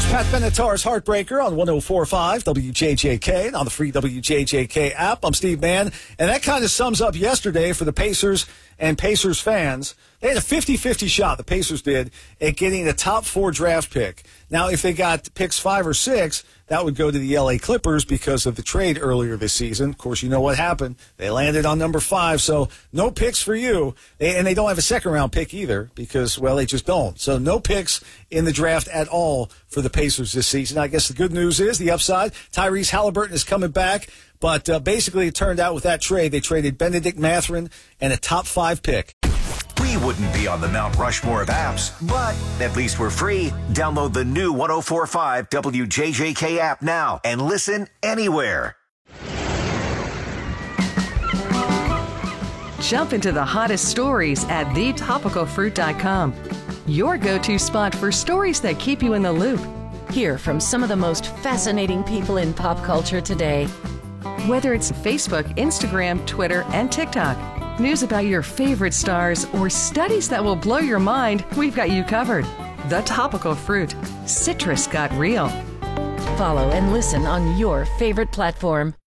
Pat Benatar's Heartbreaker on 104.5 WJJK and on the free WJJK app. I'm Steve Mann, and that kind of sums up yesterday for the Pacers and Pacers fans. They had a 50-50 shot, the Pacers did, at getting a top 4 draft pick. Now, if they got picks 5 or 6, that would go to the LA Clippers because of the trade earlier this season. Of course, you know what happened. They landed on number 5, so no picks for you. And they don't have a second-round pick either because, well, they just don't. So no picks in the draft at all for the Pacers this season. I guess the good news is, the upside, Tyrese Halliburton is coming back. But basically, it turned out with that trade, they traded Benedict Mathurin and a top 5 pick. We wouldn't be on the Mount Rushmore of apps, but at least we're free. Download the new 104.5 WJJK app now and listen anywhere. Jump into the hottest stories at thetopicalfruit.com. Your go-to spot for stories that keep you in the loop. Hear from some of the most fascinating people in pop culture today. Whether it's Facebook, Instagram, Twitter, and TikTok, news about your favorite stars, or studies that will blow your mind, we've got you covered. The Topical Fruit. Citrus got real. Follow and listen on your favorite platform.